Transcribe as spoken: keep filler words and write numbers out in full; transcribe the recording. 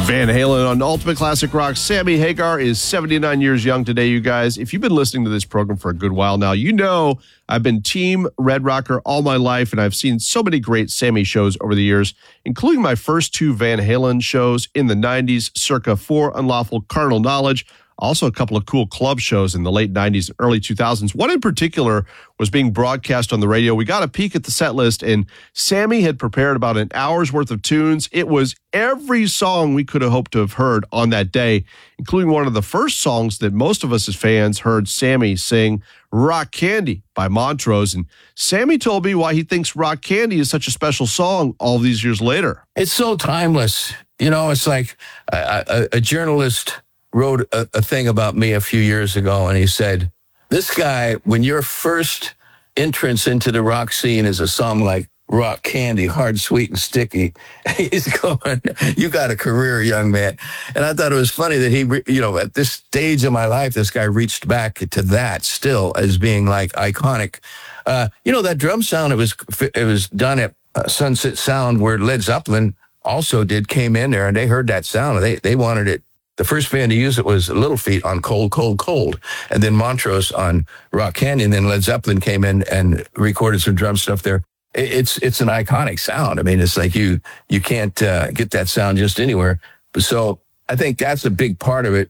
Van Halen on Ultimate Classic Rock. Sammy Hagar is seventy-nine years young today, you guys. If you've been listening to this program for a good while now, you know I've been Team Red Rocker all my life, and I've seen so many great Sammy shows over the years, including my first two Van Halen shows in the nineties, circa For Unlawful Carnal Knowledge. Also, a couple of cool club shows in the late nineties and early two thousands. One in particular was being broadcast on the radio. We got a peek at the set list, and Sammy had prepared about an hour's worth of tunes. It was every song we could have hoped to have heard on that day, including one of the first songs that most of us as fans heard Sammy sing, Rock Candy by Montrose. And Sammy told me why he thinks Rock Candy is such a special song all these years later. It's so timeless. You know, it's like a, a, a journalist wrote a, a thing about me a few years ago, and he said, this guy, when your first entrance into the rock scene is a song like Rock Candy, hard, sweet, and sticky, he's going, you got a career, young man. And I thought it was funny that he, you know, at this stage of my life, this guy reached back to that still as being like iconic. Uh, you know, that drum sound, it was, it was done at uh, Sunset Sound, where Led Zeppelin also did, came in there, and they heard that sound, and they, they wanted it. The first band to use it was Little Feat on Cold, Cold, Cold, and then Montrose on Rock Candy, and then Led Zeppelin came in and recorded some drum stuff there. It's it's an iconic sound. I mean, it's like you you can't uh, get that sound just anywhere. So I think that's a big part of it.